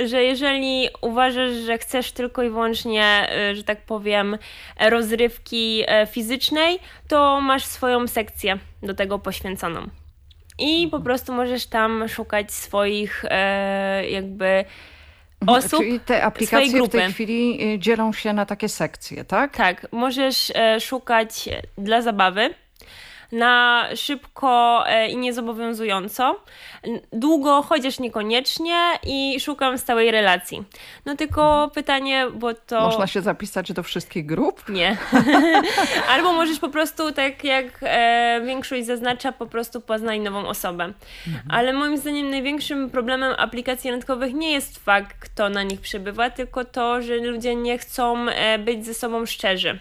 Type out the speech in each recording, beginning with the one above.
że jeżeli uważasz, że chcesz tylko i wyłącznie, że tak powiem, rozrywki fizycznej, to masz swoją sekcję do tego poświęconą. I po prostu możesz tam szukać swoich jakby osób, Czyli te swojej aplikacje w tej grupy. chwili dzielą się na takie sekcje, tak? Tak, możesz szukać dla zabawy, na szybko i niezobowiązująco, długo chociaż niekoniecznie i szukam stałej relacji. No tylko pytanie, bo to... Można się zapisać do wszystkich grup? Nie. Albo możesz po prostu, tak jak większość zaznacza, po prostu poznać nową osobę. Ale moim zdaniem największym problemem aplikacji randkowych nie jest fakt, kto na nich przebywa, tylko to, że ludzie nie chcą być ze sobą szczerzy.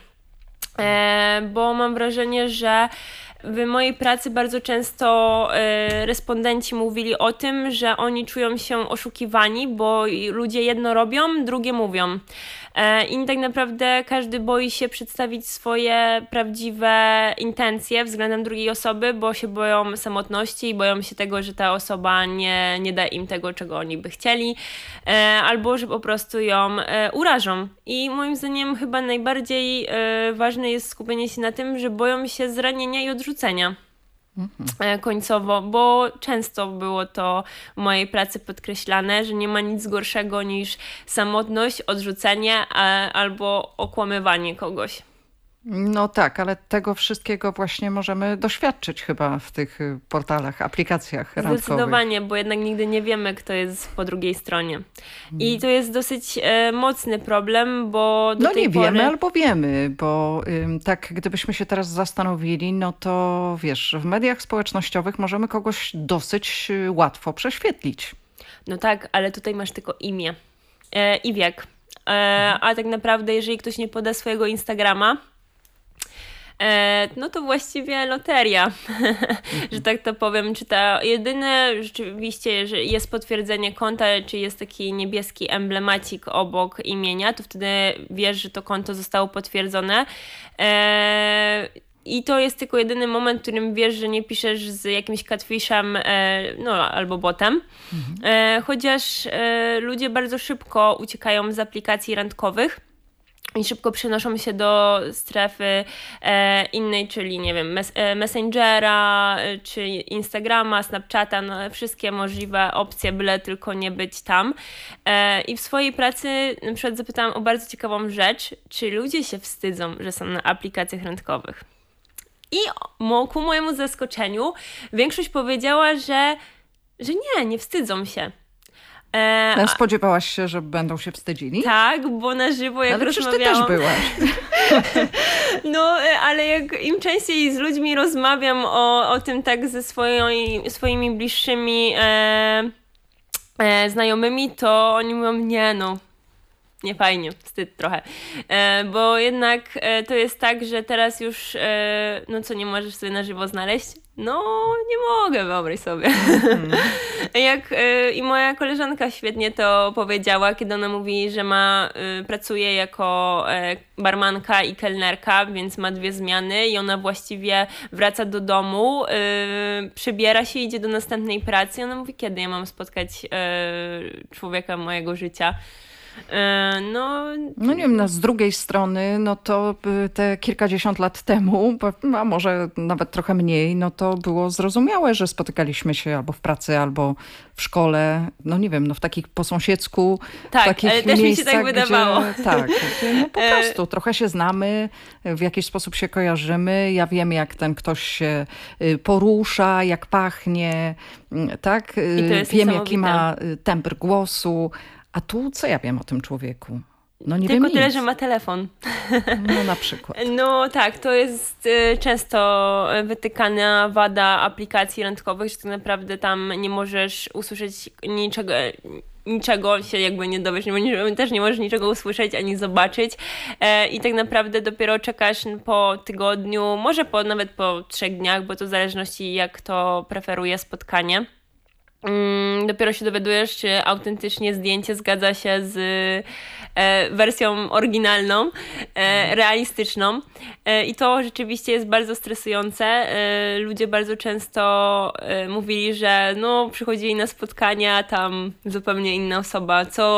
Bo mam wrażenie, że w mojej pracy bardzo często respondenci mówili o tym, że oni czują się oszukiwani, bo ludzie jedno robią, drugie mówią. I tak naprawdę każdy boi się przedstawić swoje prawdziwe intencje względem drugiej osoby, bo się boją samotności i boją się tego, że ta osoba nie da im tego, czego oni by chcieli, albo że po prostu ją urażą. I moim zdaniem chyba najbardziej ważne jest skupienie się na tym, że boją się zranienia i odrzucenia. Końcowo, bo często było to w mojej pracy podkreślane, że nie ma nic gorszego niż samotność, odrzucenie albo okłamywanie kogoś. No tak, ale tego wszystkiego właśnie możemy doświadczyć chyba w tych portalach, aplikacjach randkowych. Zdecydowanie, bo jednak nigdy nie wiemy, kto jest po drugiej stronie. I to jest dosyć mocny problem, bo do No tej nie pory... wiemy albo wiemy, bo tak gdybyśmy się teraz zastanowili, no to wiesz, w mediach społecznościowych możemy kogoś dosyć łatwo prześwietlić. No tak, ale tutaj masz tylko imię i wiek. A tak naprawdę, jeżeli ktoś nie poda swojego Instagrama, no to właściwie loteria, że tak to powiem. Czy to jedyne rzeczywiście, że jest potwierdzenie konta, czy jest taki niebieski emblemacik obok imienia, to wtedy wiesz, że to konto zostało potwierdzone. I to jest tylko jedyny moment, w którym wiesz, że nie piszesz z jakimś catfishem, no albo botem. Chociaż ludzie bardzo szybko uciekają z aplikacji randkowych i szybko przenoszą się do strefy innej, czyli nie wiem, Messengera, czy Instagrama, Snapchata, no wszystkie możliwe opcje, byle tylko nie być tam. I w swojej pracy na przykład zapytałam o bardzo ciekawą rzecz, czy ludzie się wstydzą, że są na aplikacjach randkowych. I ku mojemu zaskoczeniu większość powiedziała, że nie wstydzą się. Spodziewałaś się, że będą się wstydzili? Tak, bo na żywo jak ale rozmawiałam... przecież ty też byłaś. No, ale jak im częściej z ludźmi rozmawiam o tym tak ze swoimi bliższymi znajomymi, to oni mówią, nie fajnie, wstyd trochę. Bo jednak to jest tak, że teraz już, no co, nie możesz sobie na żywo znaleźć? No, nie mogę, wyobraź sobie. I moja koleżanka świetnie to powiedziała, kiedy ona mówi, że pracuje jako barmanka i kelnerka, więc ma 2 zmiany i ona właściwie wraca do domu, przebiera się, idzie do następnej pracy i ona mówi, kiedy ja mam spotkać człowieka mojego życia. No nie wiem, no z drugiej strony, no to te kilkadziesiąt lat temu, a może nawet trochę mniej, no to było zrozumiałe, że spotykaliśmy się albo w pracy, albo w szkole, no nie wiem, no w takich po sąsiedzku, tak, w takich ale też miejscach, mi się tak wydawało. Gdzie no po prostu trochę się znamy, w jakiś sposób się kojarzymy, ja wiem, jak ten ktoś się porusza, jak pachnie, tak? I to jest wiem, jaki ma tembr głosu. A tu co ja wiem o tym człowieku? No nie Tylko wiem tyle, nic. że ma telefon. No na przykład. No tak, to jest często wytykana wada aplikacji randkowych, że tak naprawdę tam nie możesz usłyszeć niczego się jakby nie dowiesz, też nie możesz niczego usłyszeć ani zobaczyć i tak naprawdę dopiero czekasz po tygodniu, może nawet po 3 dniach, bo to w zależności jak to preferuje spotkanie. dopiero się dowiadujesz, czy autentycznie zdjęcie zgadza się z wersją oryginalną, realistyczną. I to rzeczywiście jest bardzo stresujące. Ludzie bardzo często mówili, że no, przychodzili na spotkania, tam zupełnie inna osoba, co